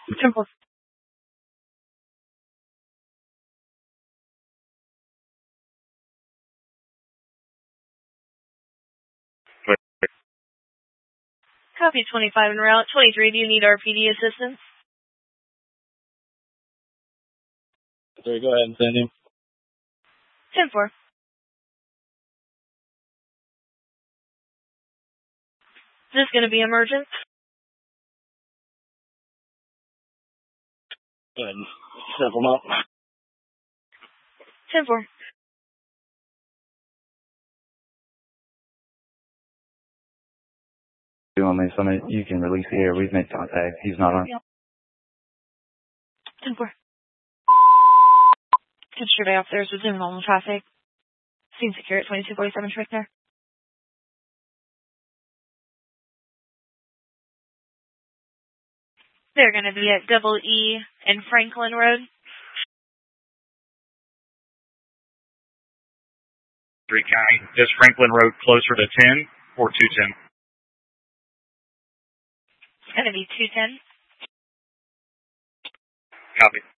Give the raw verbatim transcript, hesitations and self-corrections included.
Temple. Copy twenty-five en route. twenty-three, do you need R P D assistance? Sorry, go ahead and send him. ten four. Is this going to be emergent? Go ahead and step him up. ten four. You want me, somebody, you can release the air. We've made contact. He's not on. Yep. ten four. Yesterday officers resume normal traffic. Scene secure at twenty-two forty-seven Schrickner. They're going to be at Double E and Franklin Road. Street County. Is Franklin Road closer to ten or two ten? It's going to be two ten. Copy.